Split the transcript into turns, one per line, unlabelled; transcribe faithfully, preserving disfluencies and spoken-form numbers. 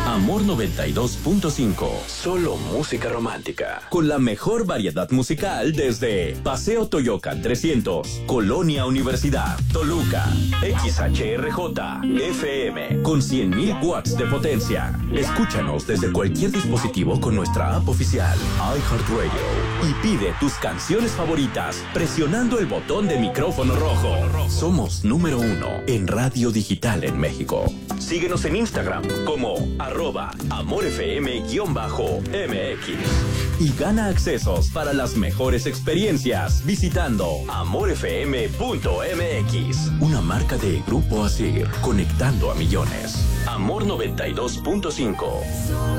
Amor noventa y dos punto cinco. Solo música romántica. Con la mejor variedad musical desde Paseo Toyocan trescientos, Colonia Universidad, Toluca, X H R J, F M, con cien mil watts de potencia. Escúchanos desde cualquier dispositivo con nuestra app oficial, iHeartRadio, y pide tus canciones favoritas presionando el botón de micrófono rojo. Somos número uno en radio digital en México. Síguenos en Instagram como arroba amorfm-mx y gana accesos para las mejores experiencias visitando amorfm punto m x, una marca de Grupo Asir, conectando a millones. Amor noventa y dos punto cinco.